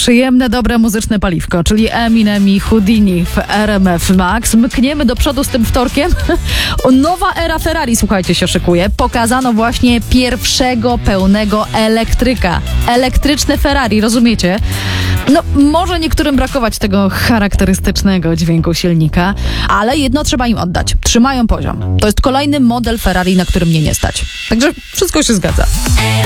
Przyjemne, dobre muzyczne paliwko, czyli Eminem i Houdini w RMF Max. Mkniemy do przodu z tym wtorkiem. Nowa era Ferrari, słuchajcie, się szykuje. Pokazano właśnie pierwszego pełnego elektryka. Elektryczne Ferrari, rozumiecie? No, może niektórym brakować tego charakterystycznego dźwięku silnika, ale jedno trzeba im oddać. Trzymają poziom. To jest kolejny model Ferrari, na którym mnie nie stać. Także wszystko się zgadza.